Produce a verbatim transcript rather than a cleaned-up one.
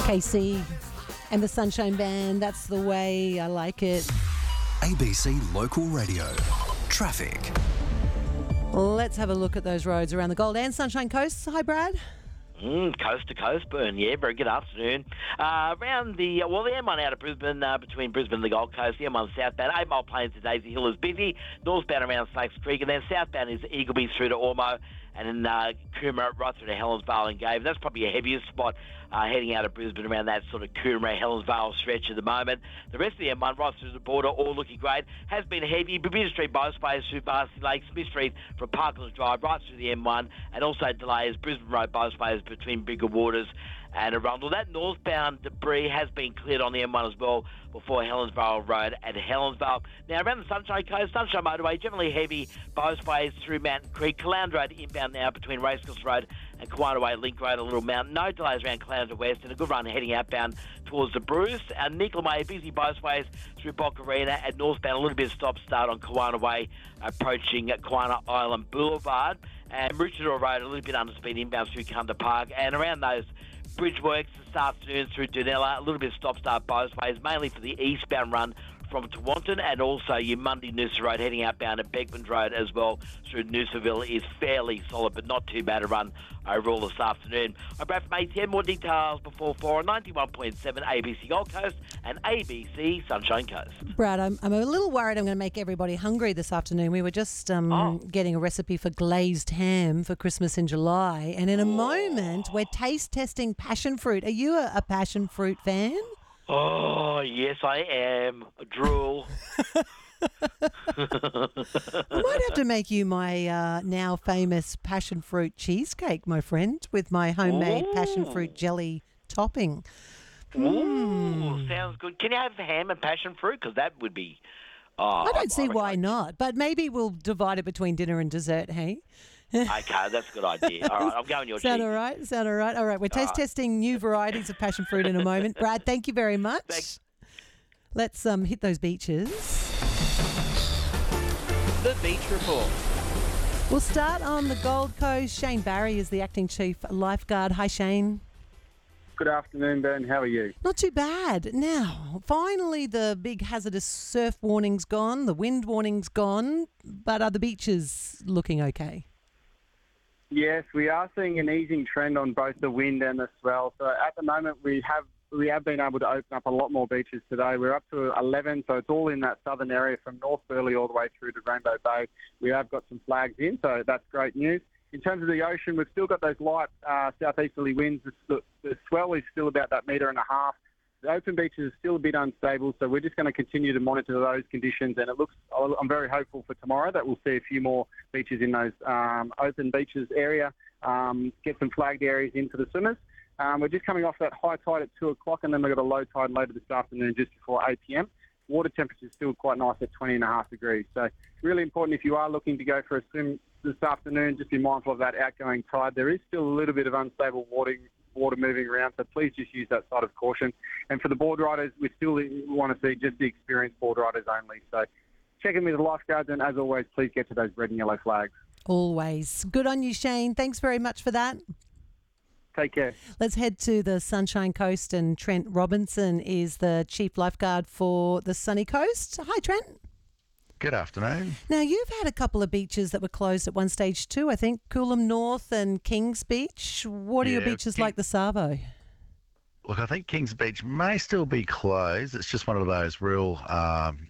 K C and the Sunshine Band, that's the way I like it. A B C Local Radio. Traffic. Let's have a look at those roads around the Gold and Sunshine Coast. Hi, Brad. Mm, coast to coast burn, yeah, very good afternoon. Uh, around the, well, the M one out of Brisbane, uh, between Brisbane and the Gold Coast, the M one southbound, eight Mile Plains to Daisy Hill is busy, northbound around Snakes Creek, and then southbound is Eagleby through to Ormo, and then uh, Coomera right through to Helensvale and Gave. That's probably a heaviest spot uh, heading out of Brisbane around that sort of Coomera, Helensvale stretch at the moment. The rest of the M one right through the border, all looking great. Has been heavy. Bermuda Street Bowspays through Barcy Lake, Smith Street from Parklands Drive right through the M one, and also delays Brisbane Road Bowspays between Bigger Waters and Arundel. That northbound debris has been cleared on the M one as well before Helensvale Road at Helensvale. Now, around the Sunshine Coast, Sunshine Motorway, generally heavy Bowspays through Mountain Creek. Caloundra Road inbound now between Racecourse Road and Kiwana Way Link Road, a little mountain. No delays around Caloundra West, and a good run heading outbound towards the Bruce. And Nicola May, busy Bowspays through Bock Arena, and northbound a little bit of stop-start on Kiwana Way approaching Kiwana Island Boulevard. And Maroochydore Road, a little bit under speed inbound through Cunda Park. And around those bridge works this afternoon through Dunella, a little bit of stop-start Bowspays, mainly for the eastbound run from Tewantin, and also your Monday Noosa Road heading outbound at Beckman Road as well through Noosaville is fairly solid, but not too bad a run overall this afternoon. I'm Brad from A T M. More details before four on ninety-one point seven A B C Gold Coast and A B C Sunshine Coast. Brad, I'm, I'm a little worried I'm going to make everybody hungry this afternoon. We were just um, Oh. getting a recipe for glazed ham for Christmas in July, and in a moment we're taste testing passion fruit. Are you a, a passion fruit fan? Oh, yes, I am. A drool. I might have to make you my uh, now famous passion fruit cheesecake, my friend, with my homemade passion Ooh. fruit jelly topping. Ooh, sounds good. Can you have ham and passion fruit? Because that would be... Oh, I don't see reckon why I- not, but maybe we'll divide it between dinner and dessert, hey? Okay, that's a good idea. All right, I'm going your Sound cheese. all right? Sound all right? All right, we're taste right. testing new varieties of passion fruit in a moment. Brad, thank you very much. Thanks. Let's um, hit those beaches. The Beach Report. We'll start on the Gold Coast. Shane Barry is the acting chief lifeguard. Hi, Shane. Good afternoon, Ben. How are you? Not too bad. Now, finally, the big hazardous surf warning's gone, the wind warning's gone, but are the beaches looking okay? Yes, we are seeing an easing trend on both the wind and the swell. So at the moment, we have we have been able to open up a lot more beaches today. We're up to eleven, so it's all in that southern area from North Burleigh all the way through to Rainbow Bay. We have got some flags in, so that's great news. In terms of the ocean, we've still got those light uh, southeasterly winds. The, the swell is still about that metre and a half. The open beaches are still a bit unstable, so we're just going to continue to monitor those conditions. And it looks, I'm very hopeful for tomorrow that we'll see a few more beaches in those um, open beaches area, um, get some flagged areas in for the swimmers. Um, we're just coming off that high tide at two o'clock, and then we've got a low tide later this afternoon just before eight p.m. Water temperature is still quite nice at twenty and a half degrees. So really important if you are looking to go for a swim this afternoon, just be mindful of that outgoing tide. There is still a little bit of unstable water, water moving around, so please just use that side of caution. And for the board riders, we still want to see just the experienced board riders only. So check in with the lifeguards, and as always, please get to those red and yellow flags. Always. Good on you, Shane. Thanks very much for that. Take care. Let's head to the Sunshine Coast, and Trent Robinson is the chief lifeguard for the Sunny Coast. Hi, Trent. Good afternoon. Now, you've had a couple of beaches that were closed at one stage too, I think, Coolum North and Kings Beach. What are your Yeah, beaches King- like the Savo? Look, I think Kings Beach may still be closed. It's just one of those real um,